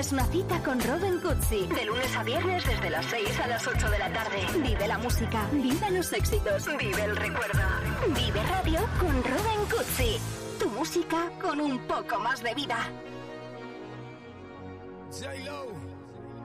tienes una cita con Robin Cutsi. De lunes a viernes desde las 6 a las 8 de la tarde. Vive la música, vive los éxitos, vive el recuerdo. Vive Radio con Robin Cutsi. Tu música con un poco más de vida. J-Lo.